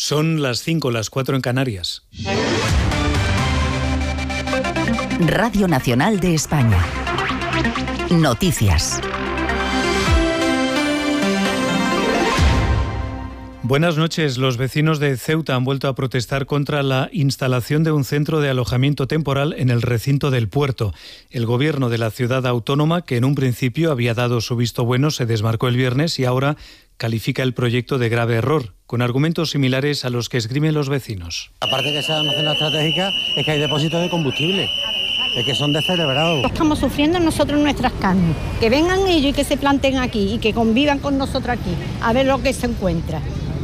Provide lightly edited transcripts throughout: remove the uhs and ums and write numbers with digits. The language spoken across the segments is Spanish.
Son las 5, las 4 en Canarias. Radio Nacional de España. Noticias. Buenas noches. Los vecinos de Ceuta han vuelto a protestar contra la instalación de un centro de alojamiento temporal en el recinto del puerto. El gobierno de la ciudad autónoma, que en un principio había dado su visto bueno, se desmarcó el viernes y ahora califica el proyecto de grave error, con argumentos similares a los que esgrimen los vecinos. Aparte que sea una zona estratégica, es que hay depósitos de combustible. Es que son descerebrados. Estamos sufriendo nosotros nuestras carnes. Que vengan ellos y que se planten aquí y que convivan con nosotros aquí, a ver lo que se encuentra.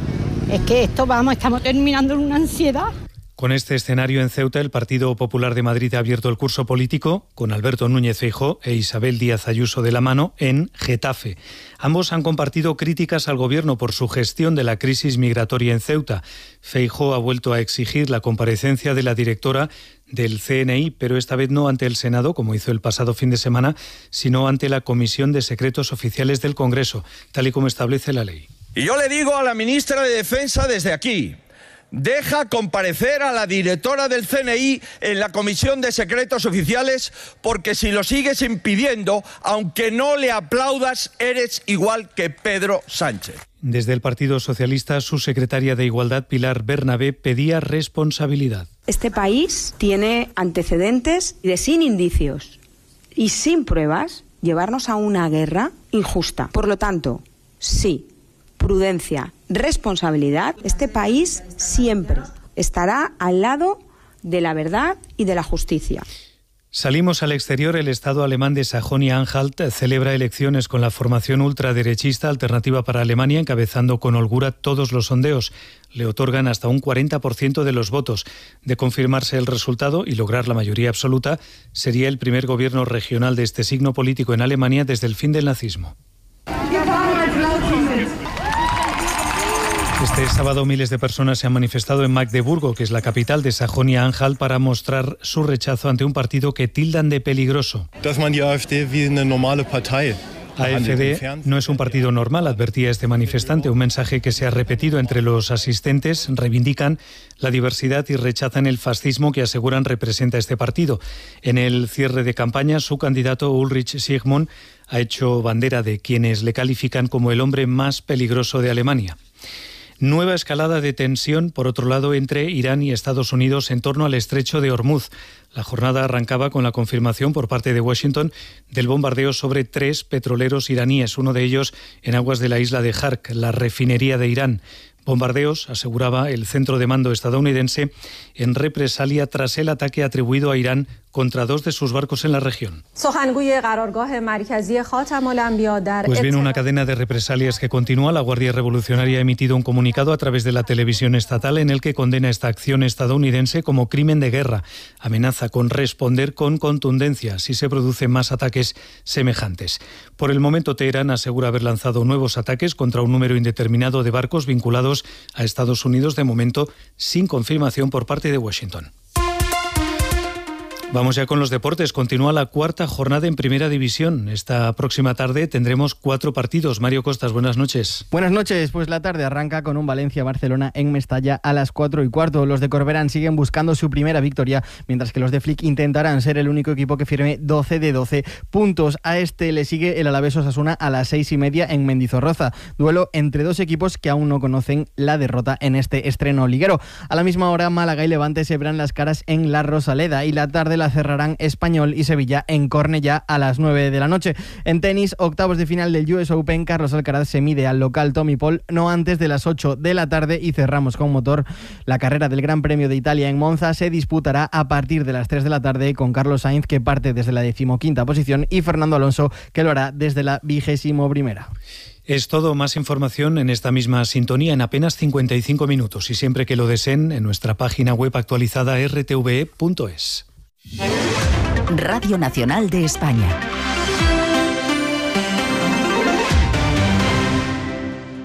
Es que estamos terminando en una ansiedad. Con este escenario en Ceuta, el Partido Popular de Madrid ha abierto el curso político, con Alberto Núñez Feijóo e Isabel Díaz Ayuso de la mano, en Getafe. Ambos han compartido críticas al Gobierno por su gestión de la crisis migratoria en Ceuta. Feijóo ha vuelto a exigir la comparecencia de la directora del CNI, pero esta vez no ante el Senado, como hizo el pasado fin de semana, sino ante la Comisión de Secretos Oficiales del Congreso, tal y como establece la ley. Y yo le digo a la ministra de Defensa desde aquí: deja comparecer a la directora del CNI en la Comisión de Secretos Oficiales, porque si lo sigues impidiendo, aunque no le aplaudas, eres igual que Pedro Sánchez. Desde el Partido Socialista, su secretaria de Igualdad, Pilar Bernabé, pedía responsabilidad. Este país tiene antecedentes de, sin indicios y sin pruebas, llevarnos a una guerra injusta. Por lo tanto, sí, prudencia, responsabilidad. Este país siempre estará al lado de la verdad y de la justicia. Salimos al exterior. El Estado alemán de Sajonia-Anhalt celebra elecciones con la formación ultraderechista Alternativa para Alemania encabezando con holgura todos los sondeos. Le otorgan hasta un 40% de los votos. De confirmarse el resultado y lograr la mayoría absoluta, sería el primer gobierno regional de este signo político en Alemania desde el fin del nazismo. Este sábado miles de personas se han manifestado en Magdeburgo, que es la capital de Sajonia-Anhalt, para mostrar su rechazo ante un partido que tildan de peligroso. AfD no es un partido normal, advertía este manifestante, un mensaje que se ha repetido entre los asistentes. Reivindican la diversidad y rechazan el fascismo que aseguran representa este partido. En el cierre de campaña, su candidato Ulrich Siegmund ha hecho bandera de quienes le califican como el hombre más peligroso de Alemania. Nueva escalada de tensión, por otro lado, entre Irán y Estados Unidos en torno al estrecho de Hormuz. La jornada arrancaba con la confirmación por parte de Washington del bombardeo sobre 3 petroleros iraníes, uno de ellos en aguas de la isla de Jark, la refinería de Irán. Bombardeos, aseguraba el centro de mando estadounidense, en represalia tras el ataque atribuido a Irán contra 2 de sus barcos en la región. Pues bien, una cadena de represalias que continúa. La Guardia Revolucionaria ha emitido un comunicado a través de la televisión estatal en el que condena esta acción estadounidense como crimen de guerra. Amenaza con responder con contundencia si se producen más ataques semejantes. Por el momento, Teherán asegura haber lanzado nuevos ataques contra un número indeterminado de barcos vinculados a Estados Unidos, de momento sin confirmación por parte de Washington. Vamos ya con los deportes. Continúa la 4ª jornada en Primera División. Esta próxima tarde tendremos 4 partidos. Mario Costas, buenas noches. Buenas noches. Pues la tarde arranca con un Valencia-Barcelona en Mestalla a las 4:15. Los de Corberán siguen buscando su primera victoria, mientras que los de Flick intentarán ser el único equipo que firme 12 de 12 puntos. A este le sigue el Alavés Osasuna a las 6:30 en Mendizorroza. Duelo entre 2 equipos que aún no conocen la derrota en este estreno liguero. A la misma hora, Málaga y Levante se verán las caras en la Rosaleda, y la tarde la cerrarán Español y Sevilla en Cornellá a las 9 de la noche. En tenis, octavos de final del US Open, Carlos Alcaraz se mide al local Tommy Paul no antes de las 8 de la tarde, y cerramos con motor. La carrera del Gran Premio de Italia en Monza se disputará a partir de las 3 de la tarde, con Carlos Sainz, que parte desde la 15ª posición, y Fernando Alonso, que lo hará desde la 21ª. Es todo. Más información en esta misma sintonía en apenas 55 minutos, y siempre que lo deseen en nuestra página web actualizada rtve.es. Radio Nacional de España.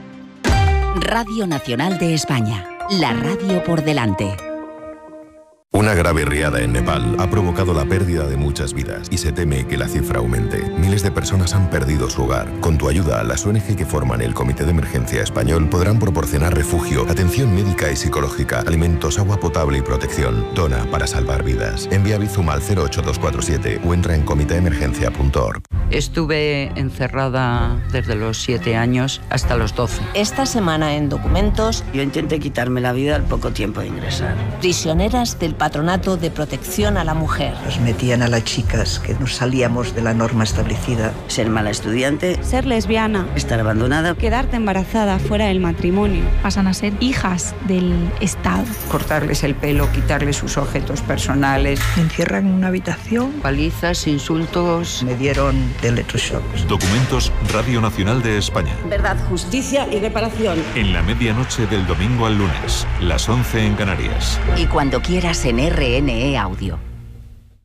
Radio Nacional de España. La radio por delante. Una grave riada en Nepal ha provocado la pérdida de muchas vidas y se teme que la cifra aumente. Miles de personas han perdido su hogar. Con tu ayuda, las ONG que forman el Comité de Emergencia Español podrán proporcionar refugio, atención médica y psicológica, alimentos, agua potable y protección. Dona para salvar vidas. Envía Bizum al 08247 o entra en comiteemergencia.org. Estuve encerrada desde los 7 años hasta los 12. Esta semana en Documentos, yo intenté quitarme la vida al poco tiempo de ingresar. Prisioneras del Patronato de Protección a la Mujer. Nos metían a las chicas que nos salíamos de la norma establecida. Ser mala estudiante. Ser lesbiana. Estar abandonada. Quedarte embarazada fuera del matrimonio. Pasan a ser hijas del Estado. Cortarles el pelo, quitarles sus objetos personales. Me encierran en una habitación. Palizas, insultos. Me dieron electroshocks. Documentos, Radio Nacional de España. Verdad, justicia y reparación. En la medianoche del domingo al lunes, las 11 en Canarias. Y cuando quieras en RNE Audio.